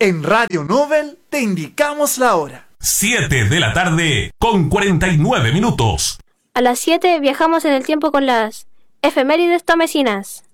En Radio Nobel te indicamos la hora. 7 de la tarde con 49 minutos. A las 7 viajamos en el tiempo con las efemérides tomesinas.